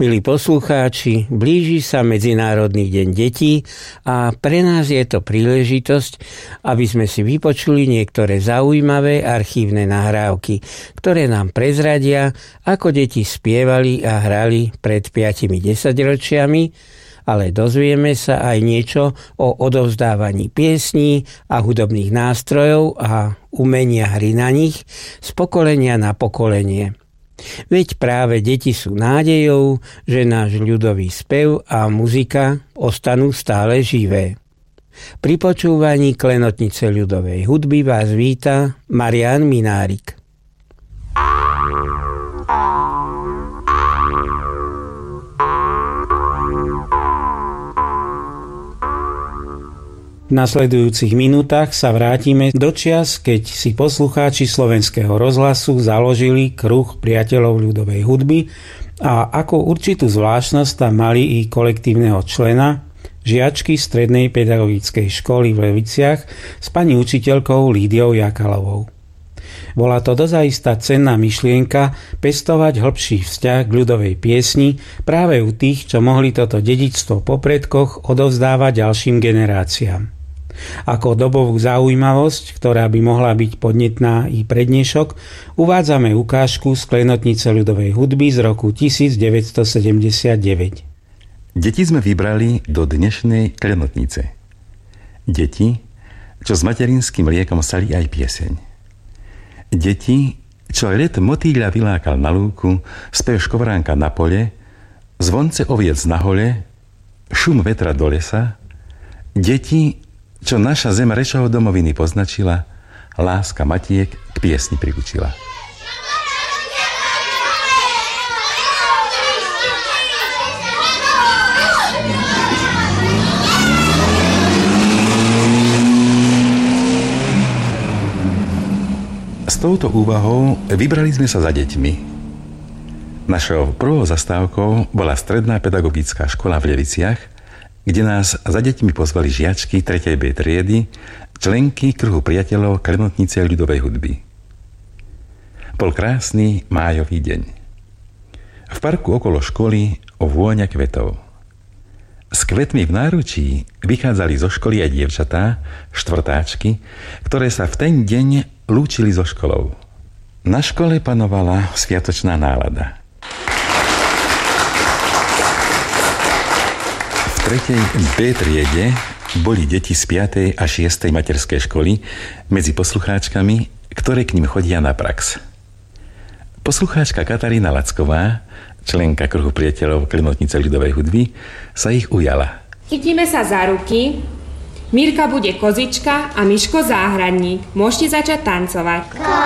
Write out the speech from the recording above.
Milí poslucháči, blíži sa Medzinárodný deň detí a pre nás je to príležitosť, aby sme si vypočuli niektoré zaujímavé archívne nahrávky, ktoré nám prezradia, ako deti spievali a hrali pred 5-10 ročiami, ale dozvieme sa aj niečo o odovzdávaní piesní a hudobných nástrojov a umenia hry na nich z pokolenia na pokolenie. Veď práve deti sú nádejou, že náš ľudový spev a muzika ostanú stále živé. Pri počúvaní Klenotnice ľudovej hudby vás víta Marián Minárik. V nasledujúcich minútach sa vrátime do čias, keď si poslucháči Slovenského rozhlasu založili kruh priateľov ľudovej hudby a ako určitú zvláštnosť tam mali i kolektívneho člena, žiačky Strednej pedagogickej školy v Leviciach s pani učiteľkou Lídiou Jakalovou. Bola to dozaista cenná myšlienka pestovať hlbší vzťah k ľudovej piesni práve u tých, čo mohli toto dedičstvo po predkoch odovzdávať ďalším generáciám. Ako dobovú zaujímavosť, ktorá by mohla byť podnetná i pre dnešok, uvádzame ukážku z Klenotnice ľudovej hudby z roku 1979. Deti sme vybrali do dnešnej Klenotnice. Deti, čo s materinským mliekom sali aj pieseň. Deti, čo let motýľa vylákal na lúku, spev škovránka na pole, zvonce oviec na hole, šum vetra do lesa. Deti, čo naša zem rečou domoviny poznačila, láska matiek k piesni priučila. S touto úvahou vybrali sme sa za deťmi. Našou prvou zastávkou bola Stredná pedagogická škola v Leviciach, kde nás za deťmi pozvali žiačky 3. B triedy, členky kruhu priateľov Klenotnice ľudovej hudby. Bol krásny májový deň. V parku okolo školy o vôňa kvetov. S kvetmi v náručí vychádzali zo školy aj dievčatá, štvrtáčky, ktoré sa v ten deň lúčili so školou. Na škole panovala sviatočná nálada. V 3. B triede boli deti z 5. a 6. materskej školy medzi poslucháčkami, ktoré k nim chodia na prax. Poslucháčka Katarína Lacková, členka kruhu priateľov Klenotnice ľudovej hudby, sa ich ujala. Chytíme sa za ruky. Mirka bude kozička a Miško záhradník. Môžete začať tancovať.